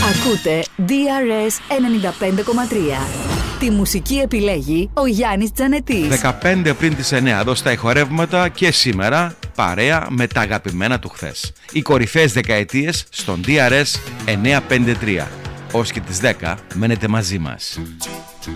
Ακούτε DRS 95,3. Τη μουσική επιλέγει ο Γιάννης Τζανετής. 15 πριν τις 9, εδώ στα ηχορεύματα και σήμερα παρέα με τα αγαπημένα του χθες. Οι κορυφαίες δεκαετίες στον DRS 953. Ως και τις 10 μένετε μαζί μας.